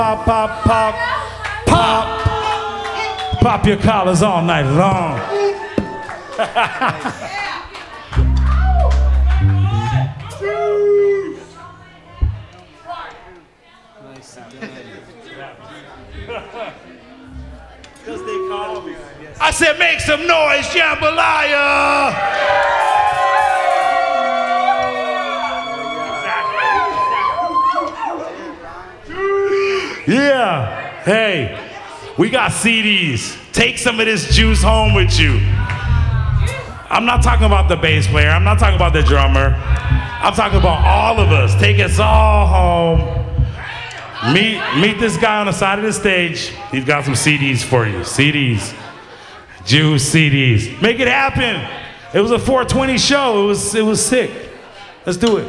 Pop, pop, pop, pop. Pop your collars all night long. I said, make some noise, jambalaya! Yeah. Hey, we got CDs. Take some of this juice home with you. I'm not talking about the bass player. I'm not talking about the drummer. I'm talking about all of us. Take us all home. Meet this guy on the side of the stage. He's got some CDs for you. CDs. Juice CDs. Make it happen. It was a 420 show. It was sick. Let's do it.